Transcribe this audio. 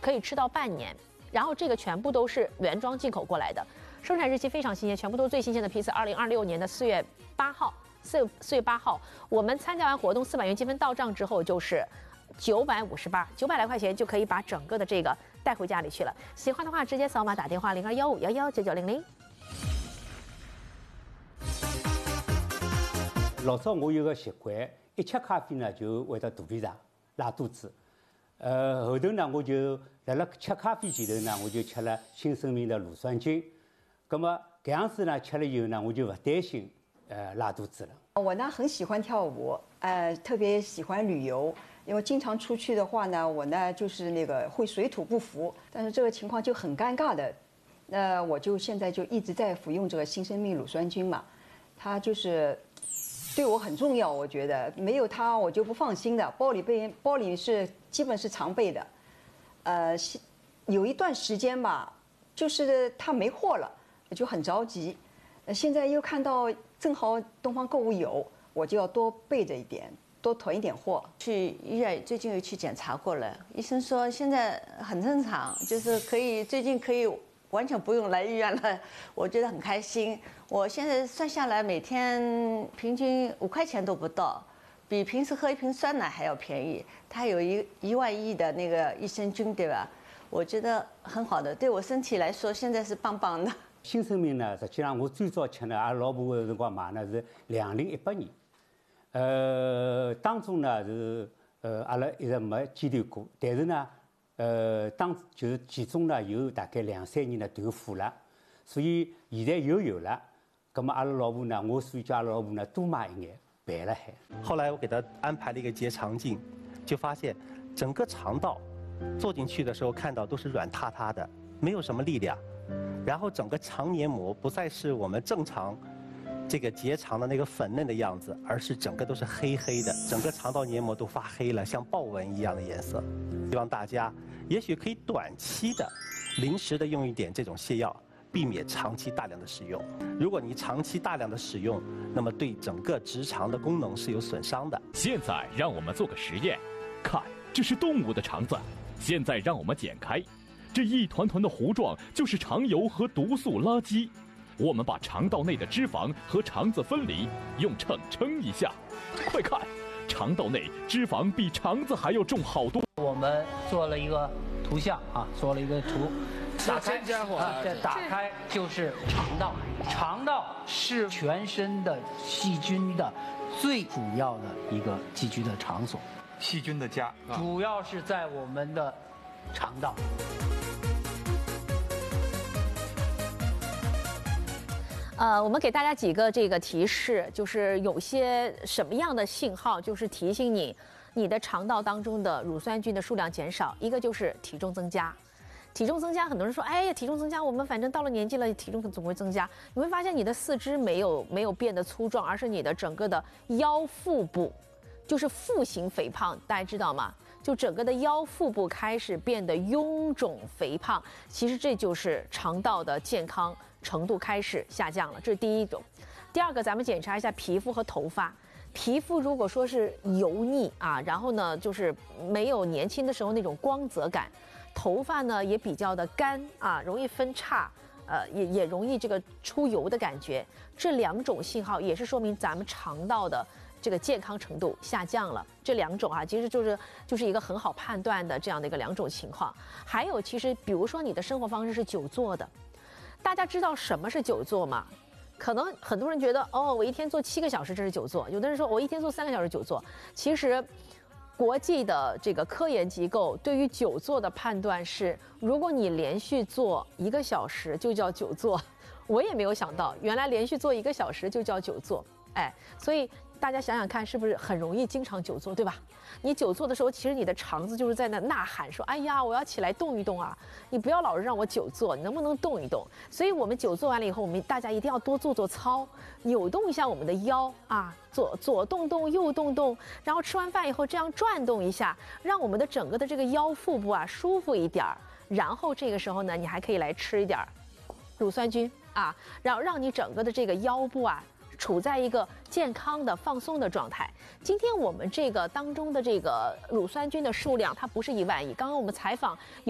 可以吃到半年。然后这个全部都是原装进口过来的，生产日期非常新鲜，全部都是最新鲜的批次。2026年的4月8号，4月8号，我们参加完活动，400元积分到账之后就是958，900来块钱就可以把整个的这个带回家里去了。喜欢的话直接扫码打电话0215119900。 老早我有个习惯，一吃咖啡呢就会得肚皮胀、拉肚子。后头呢，我就辣辣吃咖啡前头呢，我就吃了新生命的乳酸菌。那么搿样子呢，吃了以后呢，我就不担心拉肚子了。 我呢很喜欢跳舞，特别喜欢旅游，因为经常出去的话呢，我呢就是那个会水土不服，但是这个情况就很尴尬的。那我就现在就一直在服用这个新生命乳酸菌嘛，它就是对我很重要，我觉得没有它我就不放心的。包里是基本是常备的，有一段时间吧，就是它没货了，就很着急。现在又看到正好东方购物有，我就要多备着一点，多囤一点货。 去医院最近又去检查过了，医生说现在很正常，就是最近可以完全不用来医院了，我觉得很开心。我现在算下来，每天平均5块钱都不到，比平时喝一瓶酸奶还要便宜。它有1万亿的那个益生菌，对吧？我觉得很好的，对我身体来说现在是棒棒的。 新生命呢，实际上我最早吃呢，阿拉老婆个辰光买呢是2018年，当中呢是阿拉一直没间断过，但是呢。就是其中呢有大概2、3年呢断货了，所以现在又有了。那么阿拉老婆呢，我所以叫阿拉老婆呢多买一眼，备了还。 后来我给她安排了一个结肠镜，就发现整个肠道坐进去的时候看到都是软塌塌的，没有什么力量。然后整个肠黏膜不再是我们正常这个结肠的那个粉嫩的样子，而是整个都是黑黑的，整个肠道黏膜都发黑了，像豹纹一样的颜色。希望大家也许可以短期的、临时的用一点这种泻药，避免长期大量的使用。如果你长期大量的使用，那么对整个直肠的功能是有损伤的。 现在让我们做个实验，看，这是动物的肠子。现在让我们剪开，这一团团的糊状就是肠油和毒素垃圾。我们把肠道内的脂肪和肠子分离，用秤称一下，快看，肠道内脂肪比肠子还要重好多。 我们做了一个图像啊，做了一个图，打开这打开就是肠道，肠道是全身的细菌的最主要的一个寄居的场所， 细菌的家， 主要是在我们的肠道。 我们给大家几个这个提示，就是有些什么样的信号，就是提醒你的肠道当中的乳酸菌的数量减少。一个就是体重增加，体重增加，很多人说，哎呀，体重增加，我们反正到了年纪了，体重总会增加。你会发现你的四肢没有变得粗壮，而是你的整个的腰腹部，就是腹型肥胖，大家知道吗？就整个的腰腹部开始变得臃肿肥胖，其实这就是肠道的健康程度开始下降了，这是第一种。第二个，咱们检查一下皮肤和头发。皮肤如果说是油腻啊，然后呢就是没有年轻的时候那种光泽感，头发呢也比较的干啊，容易分叉，也容易这个出油的感觉。这2种信号也是说明咱们肠道的这个健康程度下降了。这2种啊，其实就是一个很好判断的这样的一个2种情况。还有，其实比如说你的生活方式是久坐的，大家知道什么是久坐吗？可能很多人觉得，哦，我一天做7个小时，这是久坐；有的人说我一天做3个小时久坐。其实，国际的这个科研机构对于久坐的判断是，如果你连续做1个小时就叫久坐。我也没有想到，原来连续做1个小时就叫久坐。哎，所以大家想想看，是不是很容易经常久坐，对吧？你久坐的时候，其实你的肠子就是在那呐喊说：“哎呀，我要起来动一动啊！你不要老是让我久坐，你能不能动一动？”所以我们久坐完了以后，我们大家一定要多做做操，扭动一下我们的腰啊，左动动，右动动，然后吃完饭以后这样转动一下，让我们的整个的这个腰腹部啊舒服一点儿。然后这个时候呢，你还可以来吃一点乳酸菌啊，让你整个的这个腰部啊处在一个健康的放松的状态。今天我们这个当中的这个乳酸菌的数量，它不是1万亿。刚刚我们采访